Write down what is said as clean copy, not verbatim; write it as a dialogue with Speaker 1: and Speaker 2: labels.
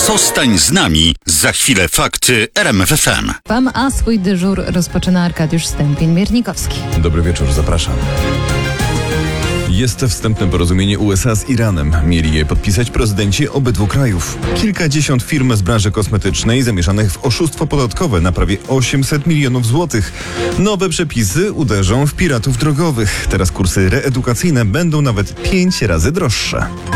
Speaker 1: Zostań z nami. Za chwilę fakty RMF FM.
Speaker 2: A swój dyżur rozpoczyna Arkadiusz Stępień-Miernikowski.
Speaker 3: Dobry wieczór, zapraszam. Jest wstępne porozumienie USA z Iranem. Mieli je podpisać prezydenci obydwu krajów. Kilkadziesiąt firm z branży kosmetycznej zamieszanych w oszustwo podatkowe na prawie 800 milionów złotych. Nowe przepisy uderzą w piratów drogowych. Teraz kursy reedukacyjne będą nawet 5 razy droższe.